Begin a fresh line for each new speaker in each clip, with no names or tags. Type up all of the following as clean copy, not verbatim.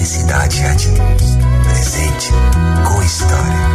Felicidade é atitude, presente com história.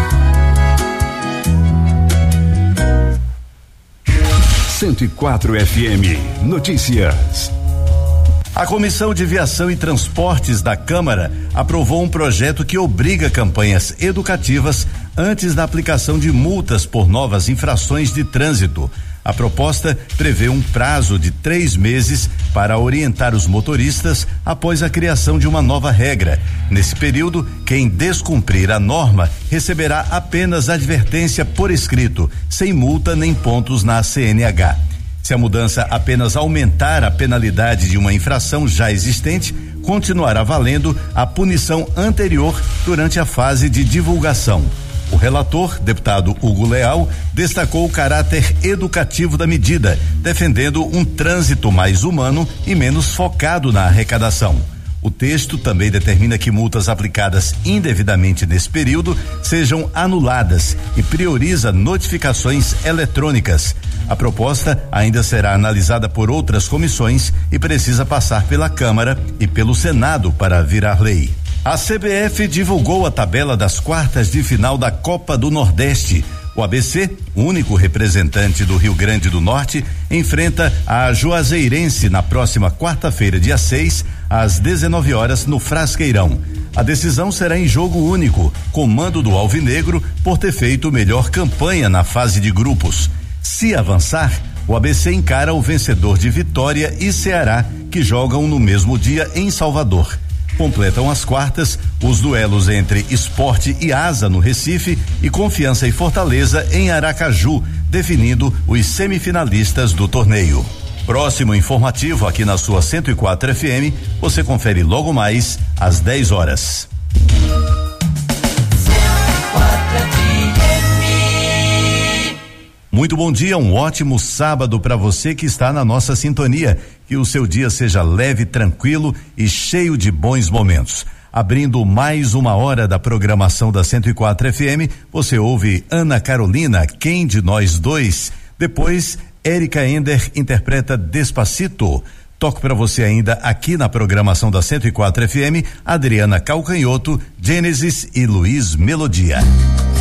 104 FM Notícias. A Comissão de Viação e Transportes da Câmara aprovou um projeto que obriga campanhas educativas antes da aplicação de multas por novas infrações de trânsito. A proposta prevê um prazo de 3 meses para orientar os motoristas após a criação de uma nova regra. Nesse período, quem descumprir a norma receberá apenas advertência por escrito, sem multa nem pontos na CNH. Se a mudança apenas aumentar a penalidade de uma infração já existente, continuará valendo a punição anterior durante a fase de divulgação. O relator, deputado Hugo Leal, destacou o caráter educativo da medida, defendendo um trânsito mais humano e menos focado na arrecadação. O texto também determina que multas aplicadas indevidamente nesse período sejam anuladas e prioriza notificações eletrônicas. A proposta ainda será analisada por outras comissões e precisa passar pela Câmara e pelo Senado para virar lei. A CBF divulgou a tabela das quartas de final da Copa do Nordeste. O ABC, único representante do Rio Grande do Norte, enfrenta a Juazeirense na próxima quarta-feira, dia 6, às 19 horas, no Frasqueirão. A decisão será em jogo único, comando do Alvinegro por ter feito melhor campanha na fase de grupos. Se avançar, o ABC encara o vencedor de Vitória e Ceará, que jogam no mesmo dia em Salvador. Completam as quartas os duelos entre Sport e Asa no Recife e Confiança e Fortaleza em Aracaju, definindo os semifinalistas do torneio. Próximo informativo aqui na sua 104 FM, você confere logo mais às 10 horas. Muito bom dia, um ótimo sábado para você que está na nossa sintonia. Que o seu dia seja leve, tranquilo e cheio de bons momentos. Abrindo mais uma hora da programação da 104 FM, você ouve Ana Carolina, Quem de Nós Dois. Depois, Érica Ender interpreta Despacito. Toco para você ainda aqui na programação da 104 FM, Adriana Calcanhoto, Gênesis e Luiz Melodia.